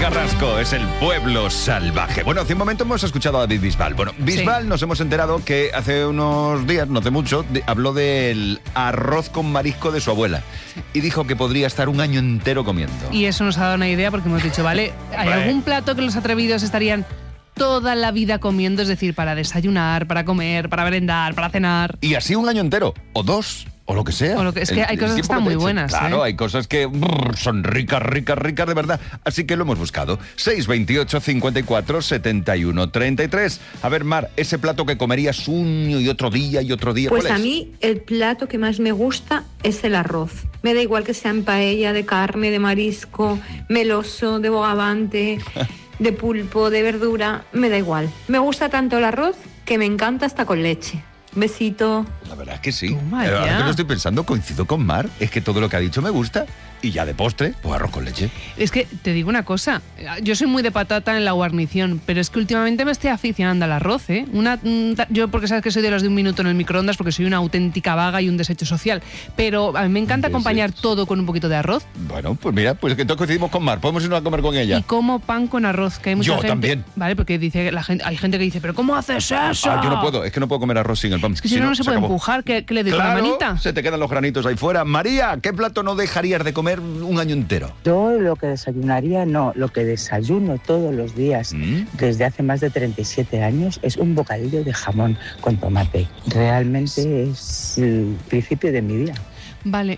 Carrasco, es el pueblo salvaje. Bueno, hace un momento hemos escuchado a David Bisbal. Bueno, Bisbal sí. Nos hemos enterado que hace unos días, no hace mucho, habló del arroz con marisco de su abuela. Sí. Y dijo que podría estar un año entero comiendo. Y eso nos ha dado una idea porque hemos dicho, ¿vale? ¿Hay algún plato que los atrevidos estarían toda la vida comiendo? Es decir, para desayunar, para comer, para merendar, para cenar. Y así un año entero, o dos. O lo que sea. Es que hay cosas que están muy buenas. Claro, hay cosas que son ricas de verdad. Así que lo hemos buscado. 628 54 71 33. A ver, Mar, ese plato que comerías un y otro día y otro día. Pues ¿cuál es? A mí el plato que más me gusta es el arroz. Me da igual que sea en paella, de carne, de marisco, meloso, de bogavante, de pulpo, de verdura. Me da igual. Me gusta tanto el arroz que me encanta hasta con leche. Besito. La verdad es que sí. Ahora que lo estoy pensando, coincido con Mar. Es que todo lo que ha dicho me gusta. Y ya de postre, pues arroz con leche. Es que te digo una cosa. Yo soy muy de patata en la guarnición, pero es que últimamente me estoy aficionando al arroz, ¿eh? Yo porque sabes que soy de los de un minuto en el microondas porque soy una auténtica vaga y un desecho social. Pero a mí me encanta acompañar todo con un poquito de arroz. Bueno, pues mira, pues que entonces coincidimos con Mar. Podemos irnos a comer con ella. Y como pan con arroz, que hay mucha gente. Yo también. Vale, porque dice hay gente que dice, ¿pero cómo haces eso? Yo no puedo, es que no puedo comer arroz sin el pan. Es que si no se puede empujar, que le doy con la manita. Se te quedan los granitos ahí fuera. María, ¿qué plato no dejarías de comer un año entero? Yo lo que desayunaría, lo que desayuno todos los días desde hace más de 37 años es un bocadillo de jamón con tomate. Realmente es el principio de mi día. Vale,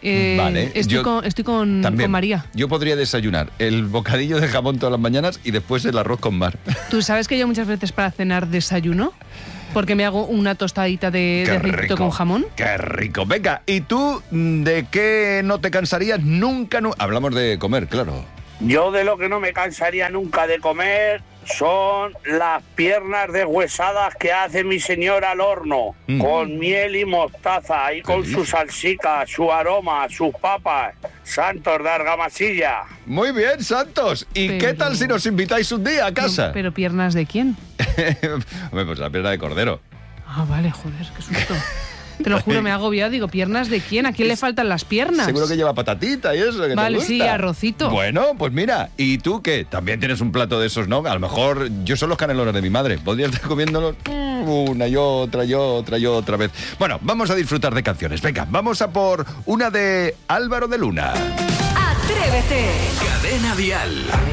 estoy con María. Yo podría desayunar el bocadillo de jamón todas las mañanas y después el arroz con Mar. ¿Tú sabes que yo muchas veces para cenar desayuno? Porque me hago una tostadita de aceitito con jamón. ¡Qué rico! Venga, ¿y tú de qué no te cansarías nunca? Hablamos de comer, claro. Yo de lo que no me cansaría nunca de comer son las piernas deshuesadas que hace mi señora al horno, con miel y mostaza, y con su salsica, su aroma, sus papas. Santos de Argamasilla. Muy bien, Santos. ¿Y qué tal si nos invitáis un día a casa? ¿Pero piernas de quién? Hombre, pues la pierna de cordero. Ah, vale, joder, qué susto. Te lo juro, me ha agobiado. Digo, ¿piernas de quién? ¿A quién le faltan las piernas? Seguro que lleva patatita y eso, que vale, te gusta. Sí, arrocito. Bueno, pues mira, ¿y tú qué? También tienes un plato de esos, ¿no? A lo mejor yo son los canelones de mi madre. Podrías estar comiéndolos una y otra vez. Bueno, vamos a disfrutar de canciones. Venga, vamos a por una de Álvaro de Luna. ¡Atrévete! Cadena Dial.